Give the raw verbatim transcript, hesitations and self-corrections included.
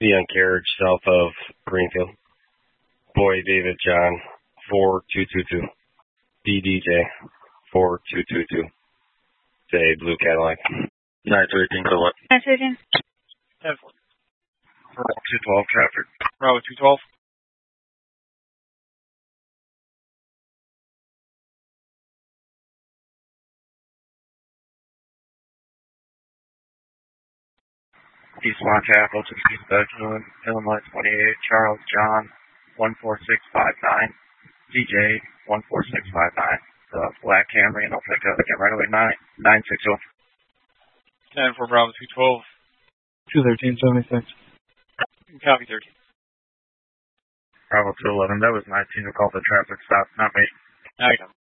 Leon Carriage, south of Greenfield. Boy David John, four two two two. D D J, four two two two. Say blue Cadillac. nine thirteen, so what? nine thirteen. ten four. two twelve traffic. Bravo two twelve. East Montaco, sixteen Bedford, Illinois twenty-eight, Charles John, one four six five nine, D J, one four six five nine, the black Camry, and I'll pick up again right away, nine nine six zero. ten four Bravo two twelve. two thirteen seventy-six. Copy thirteen. Bravo two eleven, that was nineteen who called the traffic stop, not me. I got it.